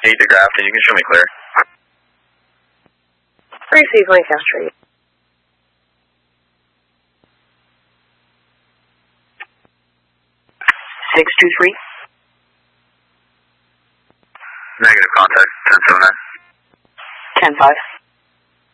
Need to Grafton, you can show me clear. Receive Lancaster. 623. Negative contact, 1079. 10-5.